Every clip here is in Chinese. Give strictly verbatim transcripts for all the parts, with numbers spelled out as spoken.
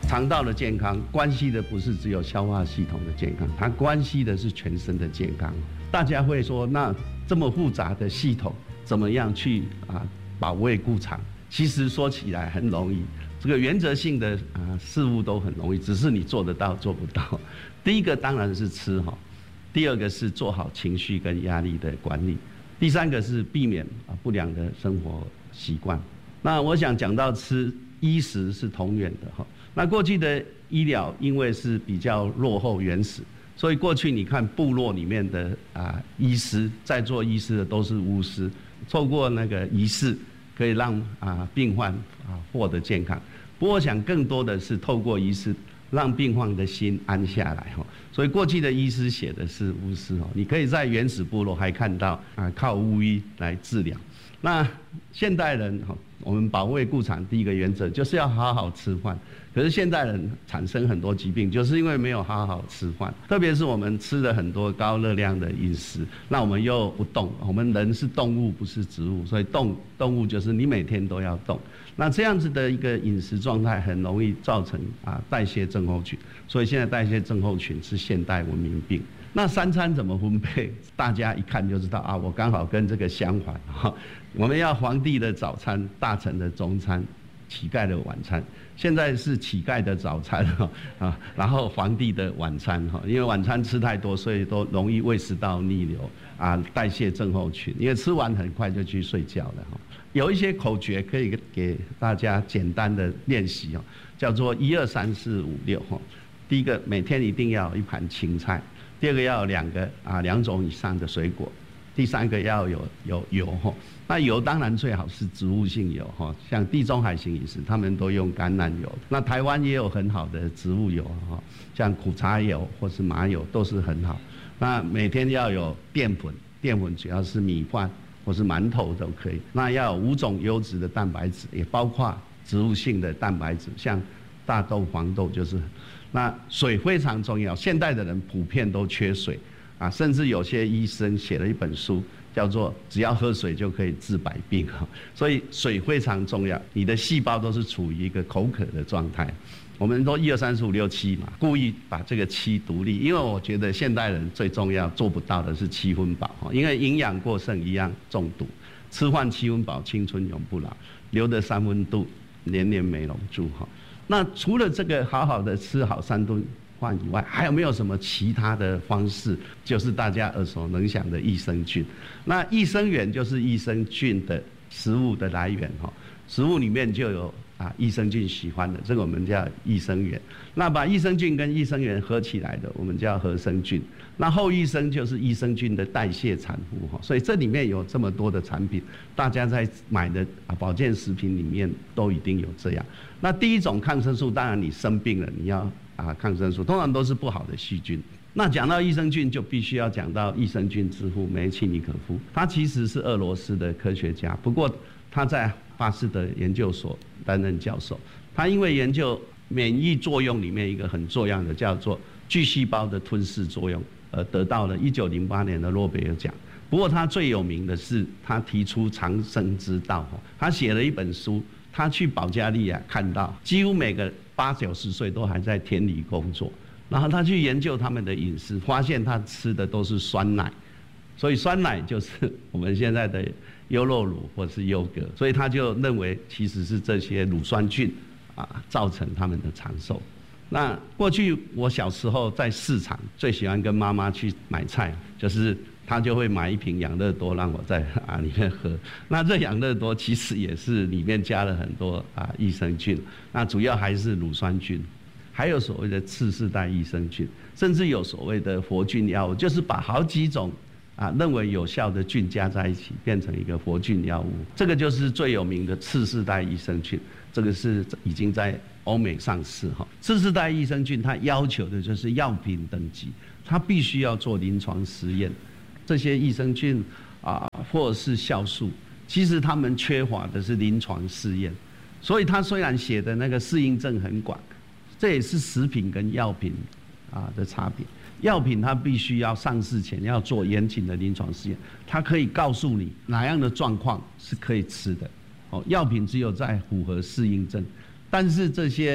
肠道的健康关系的不是只有消化系统的健康，它关系的是全身的健康。大家会说，那这么复杂的系统，怎么样去啊保卫顾肠？其实说起来很容易，这个原则性的啊事物都很容易，只是你做得到做不到。第一个当然是吃哈，第二个是做好情绪跟压力的管理，第三个是避免啊不良的生活习惯。那我想讲到吃，衣食是同源的哈。那过去的医疗因为是比较落后原始，所以过去你看部落里面的啊医师，在做医师的都是巫师，透过那个仪式可以让啊病患啊获得健康。不过我想更多的是透过仪式让病患的心安下来哈。所以过去的医师写的是巫师哦，你可以在原始部落还看到啊靠巫医来治疗。那现代人哈，我们保卫顾肠第一个原则就是要好好吃饭。可是现代人产生很多疾病，就是因为没有好好吃饭，特别是我们吃了很多高热量的饮食，那我们又不动。我们人是动物，不是植物，所以动动物就是你每天都要动。那这样子的一个饮食状态，很容易造成啊代谢症候群。所以现在代谢症候群是现代文明病。那三餐怎么分配？大家一看就知道啊，我刚好跟这个相反哈。我们要皇帝的早餐，大臣的中餐，乞丐的晚餐。现在是乞丐的早餐哈啊，然后皇帝的晚餐哈，因为晚餐吃太多，所以都容易胃食道逆流啊，代谢症候群。因为吃完很快就去睡觉了哈。有一些口诀可以给大家简单的练习哦，叫做一二三四五六哈。第一个，每天一定要有一盘青菜。第二个要有两个啊两种以上的水果，第三个要有有油哈。那油当然最好是植物性油哈，像地中海型饮食他们都用橄榄油，那台湾也有很好的植物油哈，像苦茶油或是麻油都是很好。那每天要有淀粉，淀粉主要是米饭或是馒头都可以。那要有五种优质的蛋白质，也包括植物性的蛋白质，像大豆、黄豆就是。那水非常重要，现代的人普遍都缺水啊，甚至有些医生写了一本书，叫做“只要喝水就可以治百病”哈。所以水非常重要，你的细胞都是处于一个口渴的状态。我们都一二三四五六七嘛，故意把这个七独立，因为我觉得现代人最重要做不到的是七分饱哈，因为营养过剩一样中毒。吃饭七分饱，青春永不老；留得三分肚，年年美容住哈。那除了这个好好的吃好三顿饭以外，还有没有什么其他的方式？就是大家耳熟能详的益生菌。那益生元就是益生菌的食物的来源哈，食物里面就有啊益生菌喜欢的，这个我们叫益生元。那把益生菌跟益生元合起来的，我们叫合生菌。那后益生就是益生菌的代谢产物哈，所以这里面有这么多的产品，大家在买的啊保健食品里面都一定有这样。那第一种抗生素，当然你生病了，你要啊抗生素，通常都是不好的细菌。那讲到益生菌，就必须要讲到益生菌之父梅契尼可夫，他其实是俄罗斯的科学家，不过他在巴斯德研究所担任教授。他因为研究免疫作用里面一个很重要的叫做巨细胞的吞噬作用，而得到了一九零八年的诺贝尔奖。不过他最有名的是他提出长生之道，他写了一本书。他去保加利亚看到，几乎每个八九十岁都还在田里工作，然后他去研究他们的饮食，发现他吃的都是酸奶，所以酸奶就是我们现在的优酪乳或是优格，所以他就认为其实是这些乳酸菌啊造成他们的长寿。那过去我小时候在市场最喜欢跟妈妈去买菜，就是他就会买一瓶养乐多让我在啊里面喝。那这养乐多其实也是里面加了很多啊益生菌，那主要还是乳酸菌，还有所谓的次世代益生菌，甚至有所谓的活菌药物，就是把好几种啊认为有效的菌加在一起，变成一个活菌药物。这个就是最有名的次世代益生菌，这个是已经在欧美上市哈。次世代益生菌它要求的就是药品等级，它必须要做临床实验。这些益生菌啊，或者是酵素，其实他们缺乏的是临床试验，所以他虽然写的那个适应症很广，这也是食品跟药品啊的差别。药品它必须要上市前要做严谨的临床试验，它可以告诉你哪样的状况是可以吃的。哦，药品只有在符合适应症，但是这些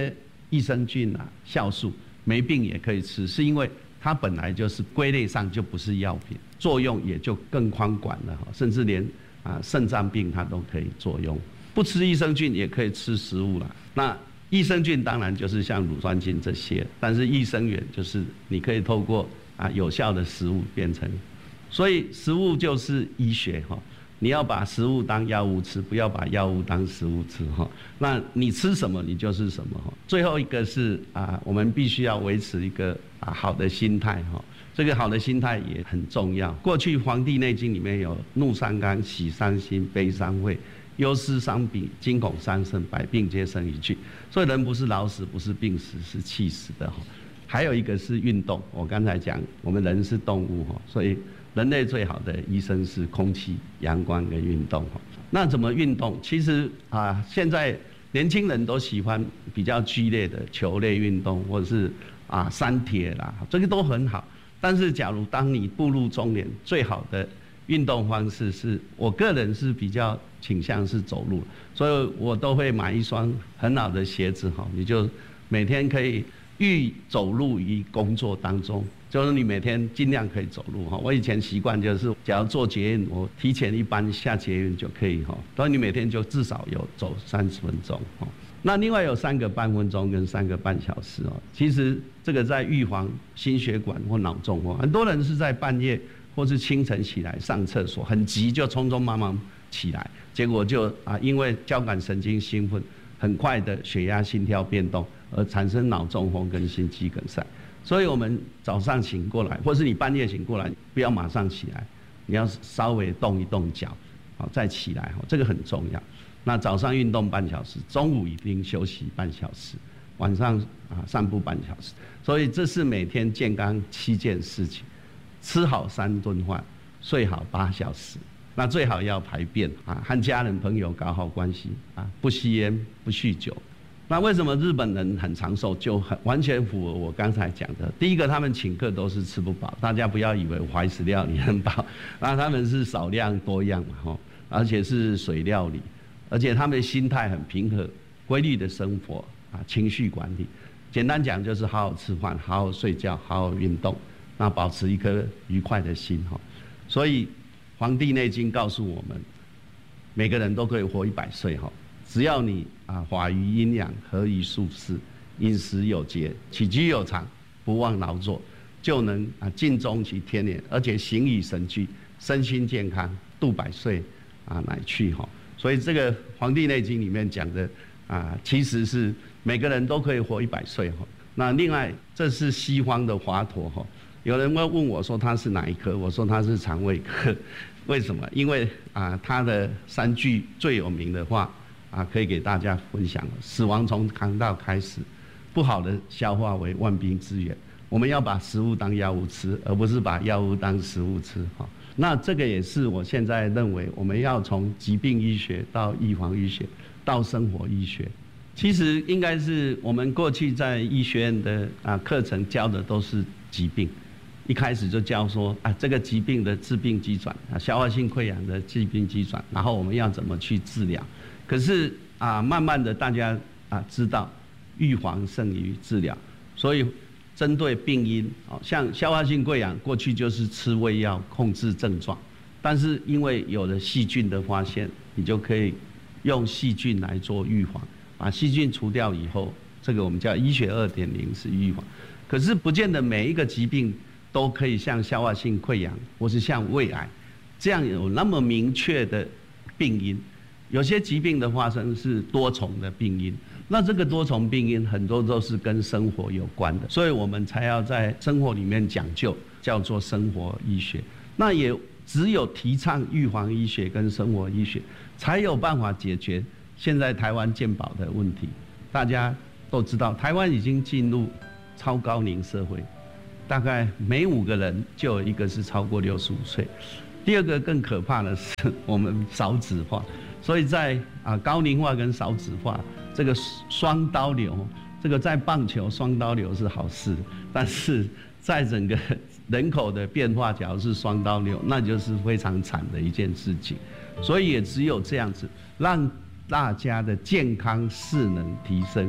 益生菌啊、酵素，没病也可以吃，是因为它本来就是归类上就不是药品，作用也就更宽广了，甚至连啊肾脏病它都可以作用。不吃益生菌也可以吃食物啦。那益生菌当然就是像乳酸菌这些，但是益生元就是你可以透过啊有效的食物变成，所以食物就是医学哈。你要把食物当药物吃，不要把药物当食物吃哈。那你吃什么，你就是什么哈。最后一个是啊，我们必须要维持一个啊好的心态哈。这个好的心态也很重要。过去《黄帝内经》里面有怒伤肝、喜伤心、悲伤胃、忧思伤脾、惊恐伤肾，百病皆生于惧。所以人不是老死，不是病死，是气死的哈。还有一个是运动，我刚才讲，我们人是动物哈，所以人类最好的医生是空气、阳光跟运动哈。那怎么运动？其实啊，现在年轻人都喜欢比较剧烈的球类运动，或者是啊三铁啦，这个都很好。但是假如当你步入中年，最好的运动方式是我个人是比较倾向是走路，所以我都会买一双很好的鞋子哈，你就每天可以寓走路于工作当中，就是你每天尽量可以走路哈。我以前习惯就是，假如坐捷运，我提前一班下捷运就可以哈，所以你每天就至少有走三十分钟哈。那另外有三个半分钟跟三个半小时哦，其实这个在预防心血管或脑中风，很多人是在半夜或是清晨起来上厕所，很急就匆匆忙忙起来，结果就啊因为交感神经兴奋，很快的血压、心跳变动，而产生脑中风跟心肌梗塞。所以我们早上醒过来，或是你半夜醒过来，不要马上起来，你要稍微动一动脚，好再起来，这个很重要。那早上运动半小时，中午一定休息半小时，晚上啊散步半小时。所以这是每天健康七件事情：吃好三顿饭，睡好八小时。那最好要排便啊，和家人朋友搞好关系啊，不吸烟不酗酒。那为什么日本人很长寿，就很完全符合我刚才讲的。第一个，他们请客都是吃不饱，大家不要以为怀石料理很饱，那他们是少量多样嘛吼，而且是水料理，而且他们的心态很平和，规律的生活啊，情绪管理。简单讲就是好好吃饭，好好睡觉，好好运动，那保持一颗愉快的心哈。所以《黄帝内经》告诉我们，每个人都可以活一百岁哈。只要你啊，法于阴阳，合于术士，饮食有节，起居有常，不忘劳作，就能啊尽终其天年，而且形以神俱，身心健康，度百岁啊乃去哈。所以这个《黄帝内经》里面讲的啊，其实是每个人都可以活一百岁哈。那另外，这是西方的华佗哈。有人会问我说他是哪一科？我说他是肠胃科。为什么？因为啊，他的三句最有名的话。啊，可以给大家分享了。死亡从肠道开始，不好的消化为万病之源。我们要把食物当药物吃，而不是把药物当食物吃哈。那这个也是我现在认为，我们要从疾病医学到预防医学，到生活医学。其实应该是我们过去在医学院的啊课程教的都是疾病，一开始就教说啊这个疾病的致病机转啊，消化性溃疡的致病机转，然后我们要怎么去治疗。可是啊，慢慢的大家啊知道，预防胜于治疗，所以针对病因，哦，像消化性溃疡，过去就是吃胃药控制症状，但是因为有了细菌的发现，你就可以用细菌来做预防，把细菌除掉以后，这个我们叫医学 二点零 是预防。可是不见得每一个疾病都可以像消化性溃疡或是像胃癌这样有那么明确的病因。有些疾病的发生是多重的病因，那这个多重病因很多都是跟生活有关的，所以我们才要在生活里面讲究，叫做生活医学。那也只有提倡预防医学跟生活医学，才有办法解决现在台湾健保的问题。大家都知道，台湾已经进入超高龄社会，大概每五个人就有一个是超过六十五岁。第二个更可怕的是，我们少子化。所以在啊高龄化跟少子化这个双刀流，这个在棒球双刀流是好事，但是在整个人口的变化，假如是双刀流，那就是非常惨的一件事情。所以也只有这样子，让大家的健康势能提升，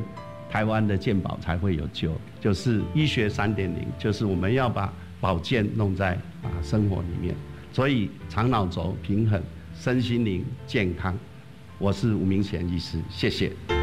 台湾的健保才会有救。就是医学三点零，就是我们要把保健弄在啊生活里面，所以肠脑轴平衡，身心灵健康。我是吴明贤医师，谢谢。